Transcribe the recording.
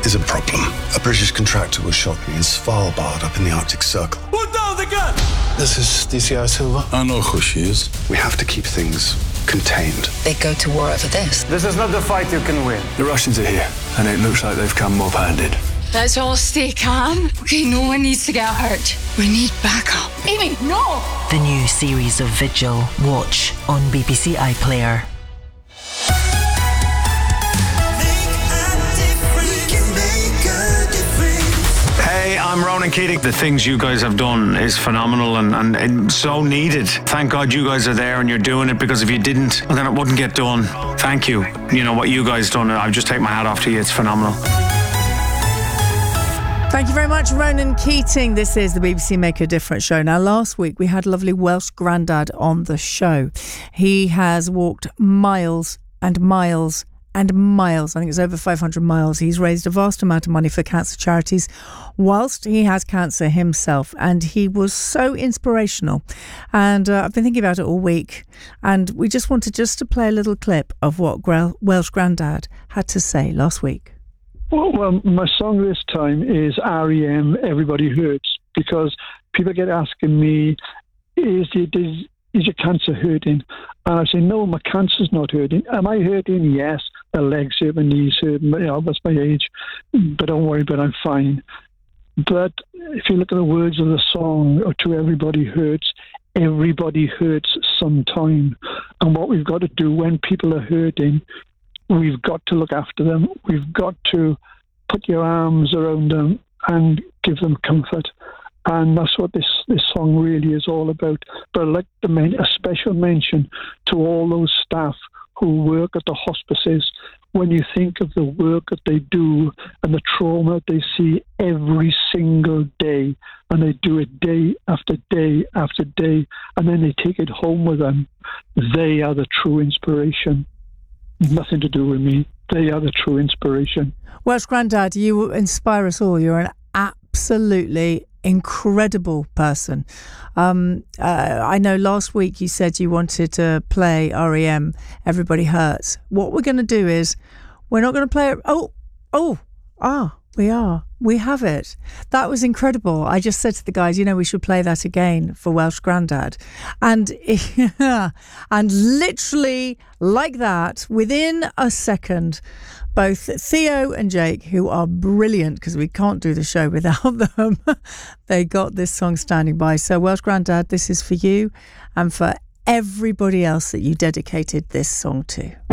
is a problem. A British contractor was shot in Svalbard up in the Arctic Circle. Put down the gun! This is DCI Silva. I know who she is. We have to keep things contained. They go to war over this. This is not the fight you can win. The Russians are here, and it looks like they've come mob-handed. Let's all stay calm. Okay, no one needs to get hurt. We need backup. Amy, no! The new series of Vigil. Watch on BBC iPlayer. Hey, I'm Ronan Keating. The things you guys have done is phenomenal and so needed. Thank God you guys are there and you're doing it, because if you didn't, well, then it wouldn't get done. Thank you. You know what you guys done. I just take my hat off to you. It's phenomenal. Thank you very much, Ronan Keating. This is the BBC Make a Difference show. Now, last week we had lovely Welsh Grandad on the show. He has walked miles and miles and miles. I think it's over 500 miles. He's raised a vast amount of money for cancer charities whilst he has cancer himself. And he was so inspirational. And I've been thinking about it all week. And we just wanted to play a little clip of what Welsh Grandad had to say last week. Well, my song this time is R.E.M. Everybody Hurts, because people get asking me, is your cancer hurting? And I say, no, my cancer's not hurting. Am I hurting? Yes. My legs hurt, my knees hurt, that's my age. But don't worry, but I'm fine. But if you look at the words of the song, or to everybody hurts sometime. And what we've got to do when people are hurting, we've got to look after them. We've got to put your arms around them and give them comfort. And that's what this song really is all about. But I'd like to make a special mention to all those staff who work at the hospices. When you think of the work that they do and the trauma they see every single day, and they do it day after day after day, and then they take it home with them, they are the true inspiration. Nothing to do with me. They are the true inspiration. Welsh Grandad, you inspire us all. You're an absolutely incredible person. I know last week you said you wanted to play R.E.M. Everybody Hurts. What we're going to do is we're not going to play it. We are. We have it. That was incredible. I just said to the guys, we should play that again for Welsh Grandad. And literally like that, within a second, both Theo and Jake, who are brilliant because we can't do the show without them, they got this song standing by. So Welsh Grandad, this is for you and for everybody else that you dedicated this song to.